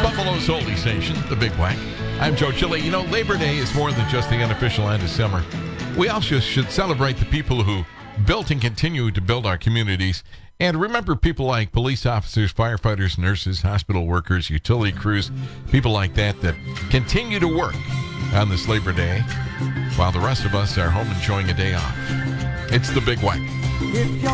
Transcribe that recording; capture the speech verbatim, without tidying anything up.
Buffalo's Holy Station, the Big Whack. I'm Joe Chile. You know, Labor Day is more than just the unofficial end of summer. We also should celebrate the people who built and continue to build our communities. And remember people like police officers, firefighters, nurses, hospital workers, utility crews, people like that that continue to work on this Labor Day while the rest of us are home enjoying a day off. It's the Big Whack.